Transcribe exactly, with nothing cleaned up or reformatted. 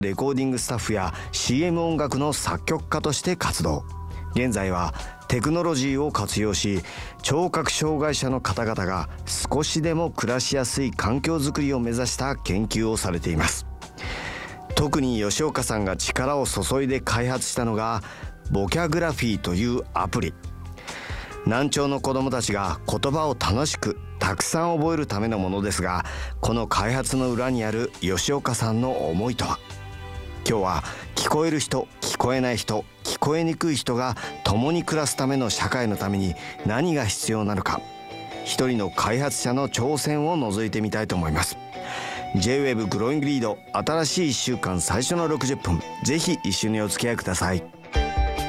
レコーディングスタッフや シーエム 音楽の作曲家として活動。現在はテクノロジーを活用し、聴覚障害者の方々が少しでも暮らしやすい環境づくりを目指した研究をされています。特に吉岡さんが力を注いで開発したのがボキャグラフィーというアプリ。難聴の子どもたちが言葉を楽しくたくさん覚えるためのものですが、この開発の裏にある吉岡さんの思いとは。今日は聞こえる人、聞こえない人、聞こえにくい人が共に暮らすための社会のために何が必要なのか、一人の開発者の挑戦を覗いてみたいと思います。 ジェイウェーブ グローイングリード、新しいいっしゅうかん最初のろくじゅっぷん、ぜひ一緒にお付き合いください。